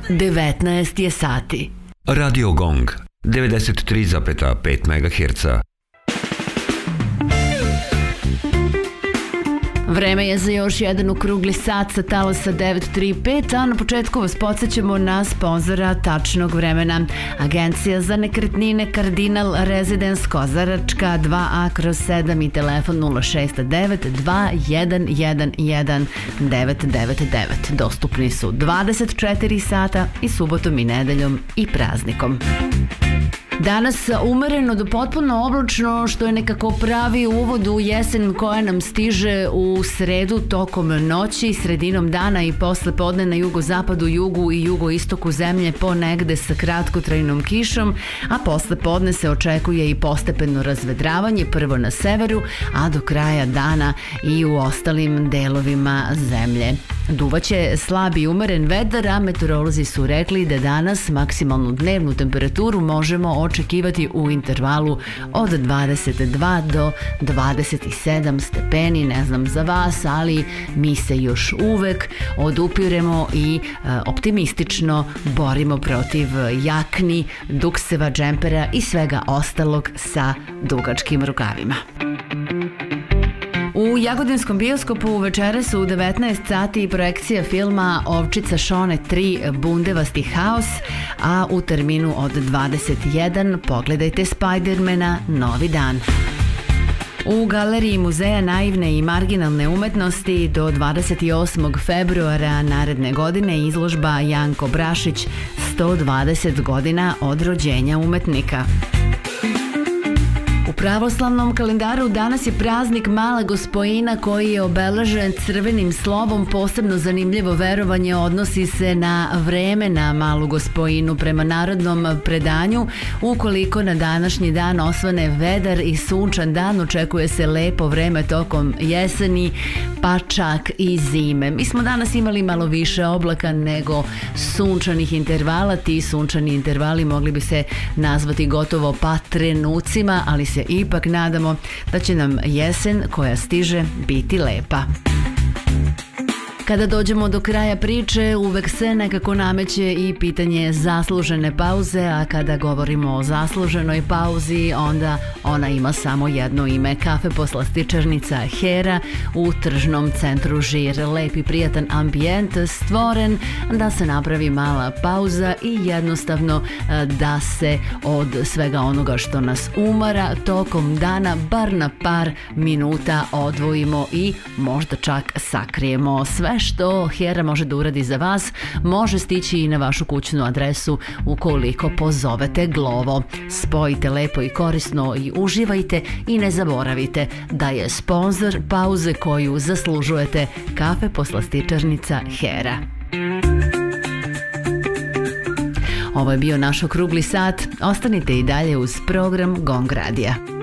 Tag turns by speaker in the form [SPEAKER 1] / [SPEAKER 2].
[SPEAKER 1] 19 je sati.
[SPEAKER 2] Radio Gong 93,5 MHz.
[SPEAKER 1] Vreme je za još jedan okrugli sat sa talasa 935, a na početku vas podsjećamo na sponzora tačnog vremena. Agencija za nekretnine Kardinal Residence Kozaračka 2A/7 i telefon 069 2111 999. Dostupni su 24 sata i subotom i nedeljom i praznikom. Danas umereno do potpuno oblačno, što je nekako pravi uvod u jesen koja nam stiže u sredu tokom noći, sredinom dana i posle podne na jugozapadu, jugu i jugoistoku zemlje ponegde sa kratkotrajnom kišom, a posle podne se očekuje i postepeno razvedravanje, prvo na severu, a do kraja dana i u ostalim delovima zemlje. Duvaće slab i umeren vedar, a meteorolozi su rekli da danas maksimalnu dnevnu temperaturu možemo očekivati u intervalu od 22 do 27 stepeni. Ne znam za vas, ali mi se još uvek odupiremo i optimistično borimo protiv jakni, dukseva, džempera i svega ostalog sa dugačkim rukavima. U Jagodinskom bioskopu večeras u 19 sati projekcija filma Ovčica Šone 3 Bundevasti haos, a u terminu od 21 pogledajte Spidermana Novi dan. U Galeriji Muzeja naivne i marginalne umetnosti do 28. februara naredne godine izložba Janko Brašić 120 godina od rođenja umetnika. U pravoslavnom kalendaru danas je praznik Mala Gospojina koji je obeležen crvenim slovom. Posebno zanimljivo verovanje odnosi se na vreme na Malu Gospojinu. Prema narodnom predanju, ukoliko na današnji dan osvane vedar i sunčan dan, očekuje se lepo vreme tokom jeseni, pa čak i zime. Mi smo danas imali malo više oblaka nego sunčanih intervala. Ti sunčani intervali mogli bi se nazvati gotovo pa trenucima, ali se ipak nadamo da će nam jesen koja stiže biti lepa. Kada dođemo do kraja priče, uvek se nekako nameće i pitanje zaslužene pauze, a kada govorimo o zasluženoj pauzi, onda ona ima samo jedno ime. Kafe poslastičarnica Hera u tržnom centru Žir. Lep i prijatan ambijent stvoren da se napravi mala pauza i jednostavno da se od svega onoga što nas umara tokom dana bar na par minuta odvojimo i možda čak sakrijemo. Sve što Hera može da uradi za vas može stići i na vašu kućnu adresu ukoliko pozovete Glovo. Spojite lepo i korisno i uživajte i ne zaboravite da je sponzor pauze koju zaslužujete kafe poslastičarnica Hera. Ovo je bio naš okrugli sat. Ostanite i dalje uz program Gong Radija.